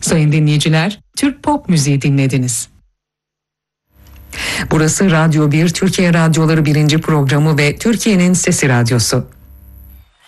Sayın dinleyiciler, Türk pop müziği dinlediniz. Burası Radyo 1, Türkiye Radyoları 1. programı ve Türkiye'nin Sesi Radyosu.